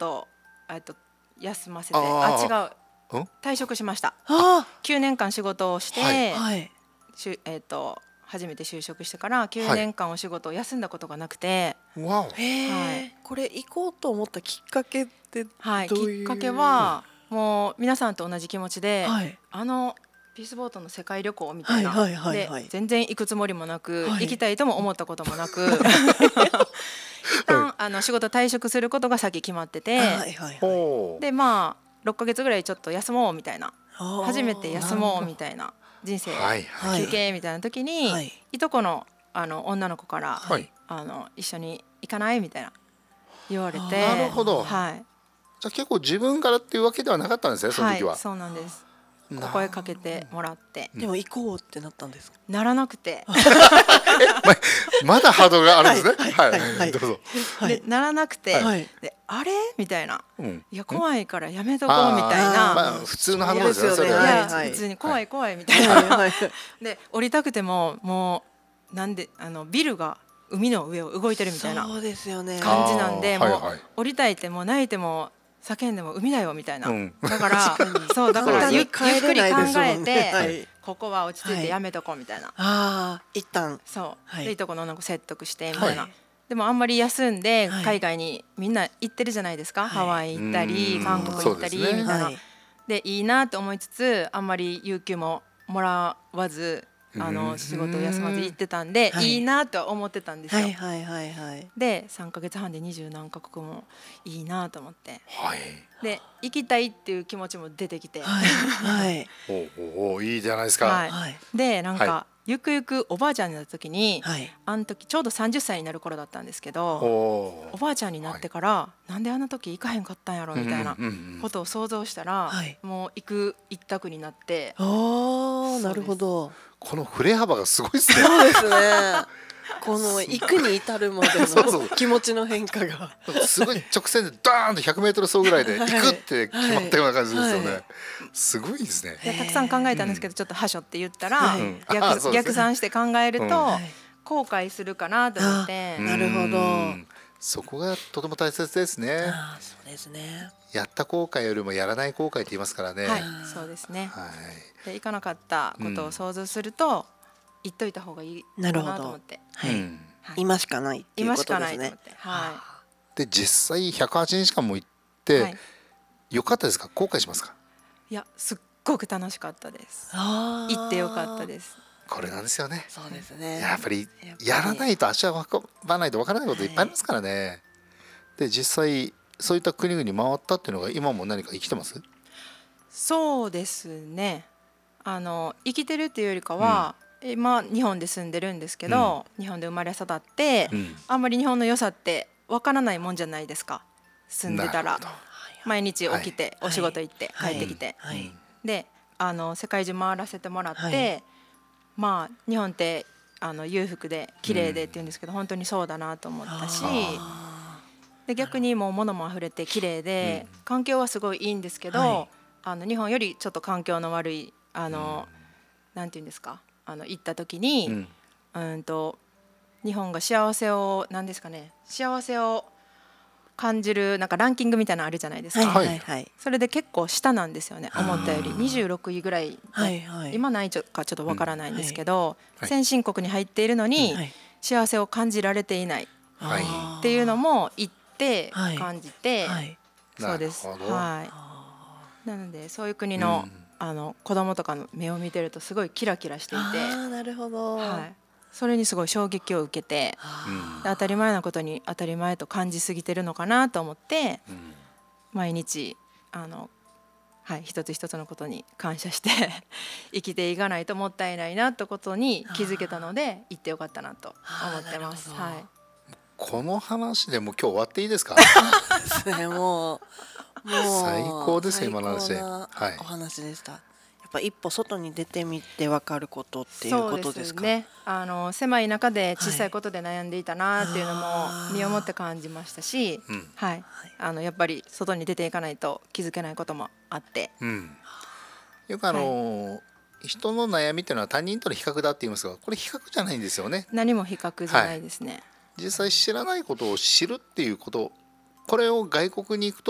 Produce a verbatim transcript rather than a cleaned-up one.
事えっと休ませてあ違う退職しました。 あきゅうねんかん仕事をして、 はいはい、 しゅえっと初めて就職してからきゅうねんかんお仕事を休んだことがなくて、 わお、へえ、はい、これ行こうと思ったきっかけってどういう、 はい、きっかけはもう皆さんと同じ気持ちで、 はい、 あのピースボートの世界旅行みたいな、はいはいはいはい、で全然行くつもりもなく、はい、行きたいとも思ったこともなく一旦あの仕事退職することが先決まってて、はいはいはい、でまあろっかげつぐらいちょっと休もうみたいな、初めて休もうみたいな、人生休憩みたいな時に、はい、いとこのあの女の子から、はい、あの一緒に行かないみたいな言われて、 なるほど、 はい、 じゃあ結構自分からっていうわけではなかったんですね、その時は。 はい、そうなんです。お声かけてもらって、 でも行こうってなったんですか？ ならなくてえ ま, まだハードルがあるんですね。はい、はいはいはい、どうぞ。 でならなくて、はい、であれみたいな、うん、いや怖いからやめとこうみたいな、 まあ、普通の反応ですよね。それは、 いや、はい、普通に怖い怖いみたいな、はい、で降りたくてももうなんであのビルが海の上を動いてるみたいな感じなんで、もう、はいはい、降りたいても泣いても叫んでも海だよみたいな、うん、だからそうだからゆ, ゆっくり考えて、はい、ここは落ち着いてやめとこうみたいな、はい、 あ一旦そう、はい、でいとこのなんか説得してみたいな、はい、でもあんまり休んで海外にみんな行ってるじゃないですか、はい、ハワイ行ったり韓国行ったりみたいな、はい、でいいなと思いつつあんまり有給ももらわずあの仕事を休まず行ってたんで、はい、いいなとは思ってたんですよ、はいはいはいはい、でさんかげつはんでにじゅうなんか国もいいなと思って、はい、で行きたいっていう気持ちも出てきて、はいはい、 おおいいじゃないですか、 はい、でなんか、はい、ゆくゆくおばあちゃんになった時に、はい、あの時ちょうどさんじゅっさいになる頃だったんですけど、 お, おばあちゃんになってから、はい、なんであの時行かへんかったんやろみたいなことを想像したら、はい、もう行く一択になって、 あーなるほど、 この振れ幅がすごいですね。 そうですねこの行くに至るまでの気持ちの変化がすごい直線でダーンとひゃくメートル走ぐらいで行くって決まったような感じですよね、はいはい、すごいですね。 たくさん考えたんですけど、ちょっとはしょって言ったら、はい、逆, 逆算して考えると、うん、後悔するかなと思って、 なるほど、 そこがとても大切ですね。 あそうですね、 やった後悔よりもやらない後悔って言いますからね。 はい、そうですね、はい、で行かなかったことを想像すると、うん言っといた方がいいかなと思って、 はいうん、今しかないっていうことですね。 はい、 で実際ひゃくはちにちかんも行って、はい、よかったですか、後悔しますか？ いやすっごく楽しかったです。行ってよかったです。 これなんですよね。 そうですね、 やっぱりやらないと足は運ばないと分からないこといっぱいありますからね、はい、で実際そういった国々回ったっていうのが今も何か生きてます？ そうですね、あの生きてるっていうよりかは、うん今日本で住んでるんですけど、うん、日本で生まれ育って、うん、あんまり日本の良さってわからないもんじゃないですか。住んでたら毎日起きて、はい、お仕事行って、はい、帰ってきて、はい、であの世界中回らせてもらって、はい、まあ日本ってあの裕福で綺麗でって言うんですけど、うん、本当にそうだなと思ったし、で逆にもう物も溢れて綺麗で、うん、環境はすごいいいんですけど、はい、あの日本よりちょっと環境の悪いあの、うん、なんて言うんですかあの行った時に、うんうんと日本が幸せを何ですかね幸せを感じるなんかランキングみたいなのあるじゃないですか、はいはいはい、それで結構下なんですよね、思ったよりにじゅうろくいぐらい、はいはい、今ないかちょっとわからないんですけど、うんはい、先進国に入っているのに、はい、幸せを感じられていない、はい、っていうのも行って感じて、はいはい、そうです、はい、なのでそういう国の、うんあの子供とかの目を見てるとすごいキラキラしていて、 あなるほど、 はい、それにすごい衝撃を受けて、当たり前なことに当たり前と感じすぎてるのかなと思って、うん、毎日あの、はい、一つ一つのことに感謝して生きていかないともったいないなってことに気づけたので行ってよかったなと思ってます、はい、 この話でもう今日終わっていいですか？ もうもう最高ですよ今の話で、 はい、お話でした。やっぱ一歩外に出てみて分かることっていうことですか？ そうですね、あの狭い中で小さいことで悩んでいたなっていうのも身をもって感じましたし、はい、あのやっぱり外に出ていかないと気づけないこともあって、うん、 よくあの、はい、人の悩みっていうのは他人との比較だって言いますが、これ比較じゃないんですよね。 何も比較じゃないですね、はい、 実際知らないことを知るっていうこと、これを外国に行くと